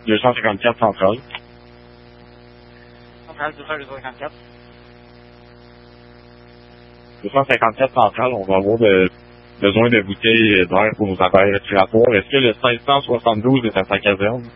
254 centrale. Centrale 254. 254 centrale, on va avoir besoin de bouteilles d'air pour nos appareils respiratoires. Est-ce que le 1672 est à sa caserne?